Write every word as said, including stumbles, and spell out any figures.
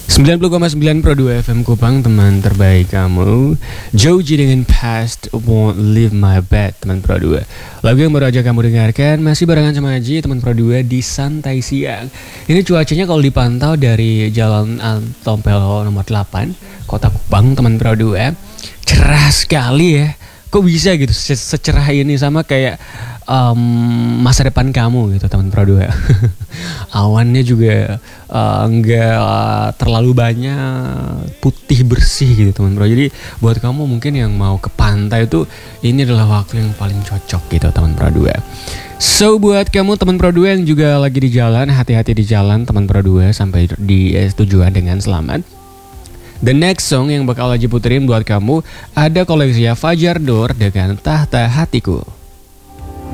sembilan puluh koma sembilan Pro dua F M Kupang, teman terbaik kamu. Joji dengan Past Won't Leave My Bed, teman Pro dua. Lagu yang baru aja kamu dengarkan masih barengan sama Aji, teman Pro dua di Santai Siang. Ini cuacanya kalau dipantau dari Jalan Tompel nomor delapan, Kota Kupang, teman Pro dua, cerah sekali ya. Kok bisa gitu se- secerah ini, sama kayak um, masa depan kamu gitu, teman Pro dua. Awannya juga uh, enggak uh, terlalu banyak, putih bersih gitu, teman Pro. Jadi buat kamu mungkin yang mau ke pantai itu, ini adalah waktu yang paling cocok gitu, teman Pro dua. So buat kamu teman Pro dua yang juga lagi di jalan, hati-hati di jalan teman Pro dua sampai di eh, tujuan dengan selamat. The next song yang bakal Aji puterin buat kamu ada koleksi Fajar Door dengan Tahta Hatiku.